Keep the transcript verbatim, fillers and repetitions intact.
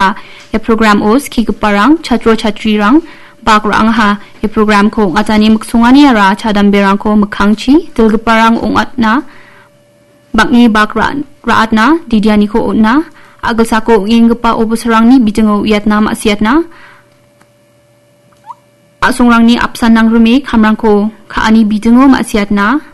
ya program os ki parang chatro chatri rang bagrang ha ya program ko ngatani muksungani ra chadam berang ko mkhangchi dil parang ungat na bakni bakran raat na didiani ko na agal sako ingpa obusrang ni bijengo vietnam asiatna asongrang ni apsan nang rumi khamrang ko khaani bijengo masiatna